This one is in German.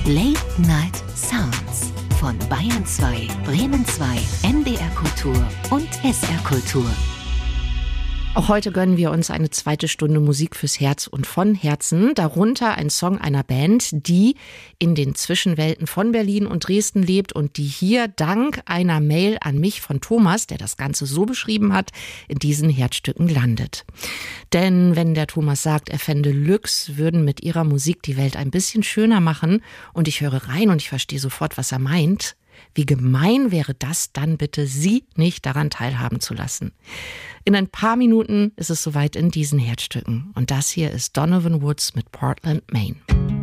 Late Night Sounds von Bayern 2, Bremen 2, NDR Kultur und SR Kultur. Auch heute gönnen wir uns eine zweite Stunde Musik fürs Herz und von Herzen. Darunter ein Song einer Band, die in den Zwischenwelten von Berlin und Dresden lebt und die hier dank einer Mail an mich von Thomas, der das Ganze so beschrieben hat, in diesen Herzstücken landet. Denn wenn der Thomas sagt, er fände Lux würden mit ihrer Musik die Welt ein bisschen schöner machen und ich höre rein und ich verstehe sofort, was er meint, wie gemein wäre das dann bitte, Sie nicht daran teilhaben zu lassen. In ein paar Minuten ist es soweit in diesen Herzstücken. Und das hier ist Donovan Woods mit Portland, Maine.